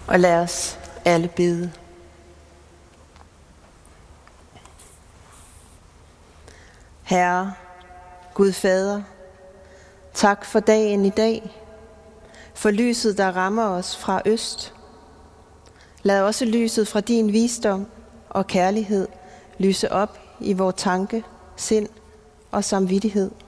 Og lad os alle bede. Herre, Gud Fader, tak for dagen i dag, for lyset, der rammer os fra øst. Lad også lyset fra din visdom og kærlighed lyse op i vores tanke, sind og samvittighed.